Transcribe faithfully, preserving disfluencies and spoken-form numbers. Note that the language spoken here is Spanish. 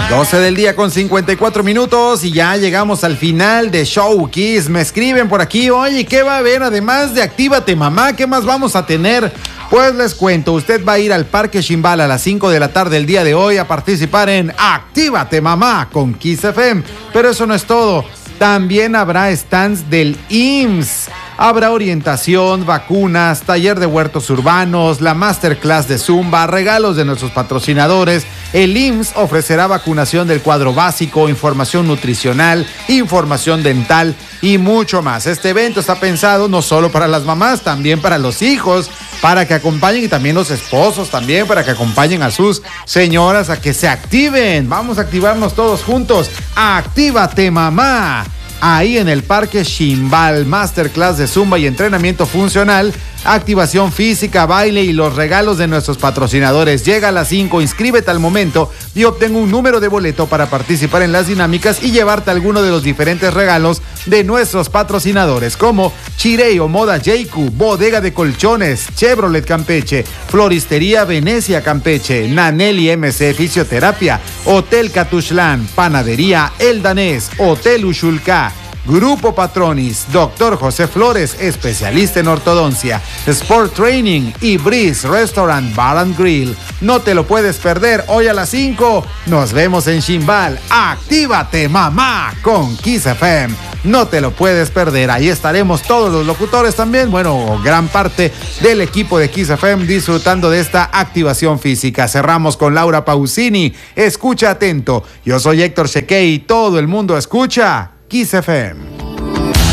doce del día con cincuenta y cuatro minutos y ya llegamos al final de Show Kiss. Me escriben por aquí, oye, ¿qué va a haber además de Actívate Mamá? ¿Qué más vamos a tener? Pues les cuento, usted va a ir al Parque Ximbal a las cinco de la tarde el día de hoy a participar en Actívate Mamá con Kiss F M. Pero eso no es todo, también habrá stands del I M S S. Habrá orientación, vacunas, taller de huertos urbanos, la masterclass de Zumba, regalos de nuestros patrocinadores. El I M S S ofrecerá vacunación del cuadro básico, información nutricional, información dental y mucho más. Este evento está pensado no solo para las mamás, también para los hijos, para que acompañen, y también los esposos también, para que acompañen a sus señoras a que se activen. Vamos a activarnos todos juntos. ¡Actívate, mamá! Ahí en el Parque Ximbal, masterclass de Zumba y entrenamiento funcional, activación física, baile y los regalos de nuestros patrocinadores. Llega a las cinco, inscríbete al momento y obtén un número de boleto para participar en las dinámicas y llevarte alguno de los diferentes regalos de nuestros patrocinadores, como Chireo Moda J Q, Bodega de Colchones, Chevrolet Campeche, Floristería Venecia Campeche, Nanelli M C Fisioterapia, Hotel Catuxlán, Panadería El Danés, Hotel Ushulká, Grupo Patronis, Doctor José Flores, especialista en ortodoncia, Sport Training y Breeze Restaurant Bar and Grill. No te lo puedes perder hoy a las cinco. Nos vemos en Ximbal. ¡Actívate, mamá! Con Kiss F M. No te lo puedes perder. Ahí estaremos todos los locutores también. Bueno, gran parte del equipo de Kiss F M disfrutando de esta activación física. Cerramos con Laura Pausini. Escucha atento. Yo soy Héctor Chequey y todo el mundo escucha Kiss F M.